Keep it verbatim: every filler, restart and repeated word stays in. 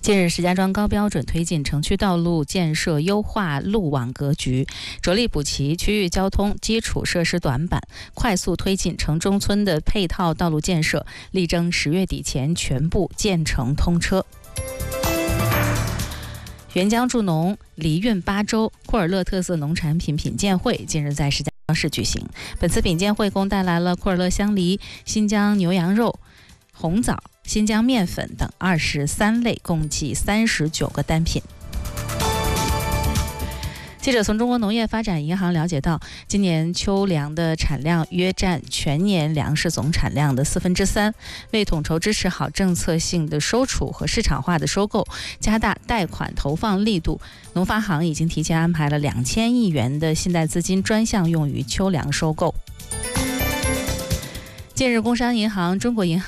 近日，石家庄高标准推进城区道路建设优化路网格局，着力补齐区域交通基础设施短板，快速推进城中村的配套道路建设，力争十月底前全部建成通车。援疆助农，离韵八州，库尔勒特色农产品品鉴会近日在石家庄市举行。本次品鉴会共带来了库尔勒香梨、新疆牛羊肉、红枣、新疆面粉等二十三类，共计三十九个单品。记者从中国农业发展银行了解到，今年秋粮的产量约占全年粮食总产量的四分之三。为统筹支持好政策性的收储和市场化的收购，加大贷款投放力度，农发行已经提前安排了两千亿元的信贷资金专项用于秋粮收购。近日，工商银行、中国银行